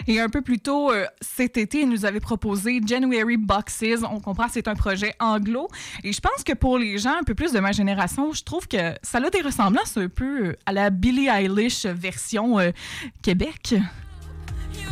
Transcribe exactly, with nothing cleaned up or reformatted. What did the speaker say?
Et un peu plus tôt euh, cet été, il nous avait proposé January Boxes. On comprend que c'est un projet anglo. Et je pense que pour les gens un peu plus de ma génération, je trouve que ça a des ressemblances un peu à la Billie Eilish version euh, Québec.